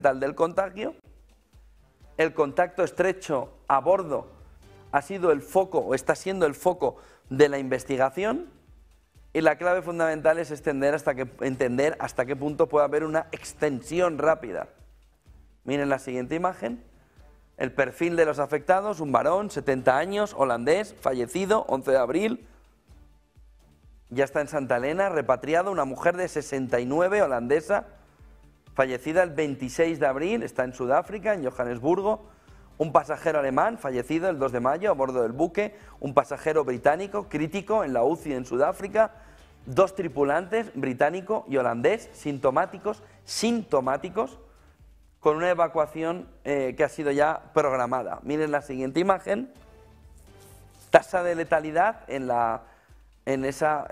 del contagio. El contacto estrecho a bordo ha sido el foco, o está siendo el foco de la investigación, y la clave fundamental es entender hasta qué punto puede haber una extensión rápida. Miren la siguiente imagen. El perfil de los afectados: un varón, 70 años, holandés, fallecido, 11 de abril. Ya está en Santa Elena, repatriado. Una mujer de 69, holandesa, fallecida el 26 de abril, está en Sudáfrica, en Johannesburgo. Un pasajero alemán, fallecido el 2 de mayo a bordo del buque. Un pasajero británico, crítico, en la UCI en Sudáfrica. 2 tripulantes, británico y holandés, sintomáticos, con una evacuación que ha sido ya programada. Miren la siguiente imagen. Tasa de letalidad en esa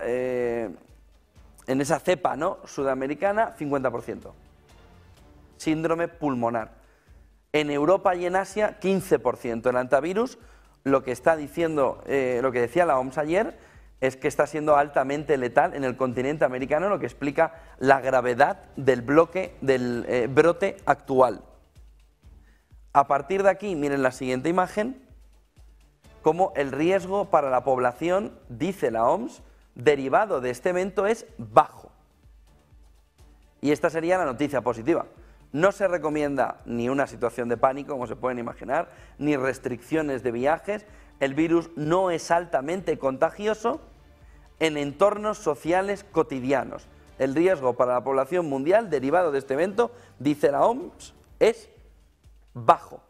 cepa, ¿no?, sudamericana, 50%. Síndrome pulmonar. En Europa y en Asia, 15%. El antivirus, lo que está diciendo, lo que decía la OMS ayer, es que está siendo altamente letal en el continente americano, lo que explica la gravedad del brote actual. A partir de aquí, miren la siguiente imagen, cómo el riesgo para la población, dice la OMS, derivado de este evento es bajo. Y esta sería la noticia positiva. No se recomienda ni una situación de pánico, como se pueden imaginar, ni restricciones de viajes. El virus no es altamente contagioso en entornos sociales cotidianos. El riesgo para la población mundial derivado de este evento, dice la OMS, es bajo.